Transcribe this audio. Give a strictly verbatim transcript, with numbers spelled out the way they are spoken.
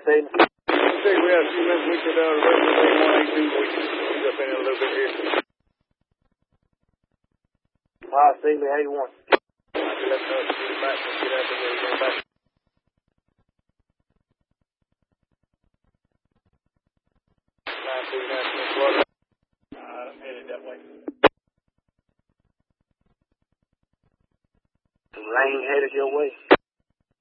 Stephen. Steve, we have a few minutes. We could uh, represent one eighty-two. We can ease up in it a little bit here. All right, Stephen, how you want? I can let us get back and get out of there. Go back. nine two nine six one. All right, I'm headed that way. Rain headed your way.